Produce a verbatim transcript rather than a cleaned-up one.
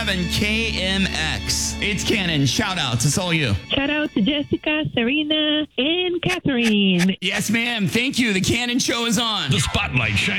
seven K M X. It's Cannon. Shout outs. It's all you. Shout out to Jessica, Serena, and Catherine. Yes, ma'am. Thank you. The Cannon Show is on. The spotlight shines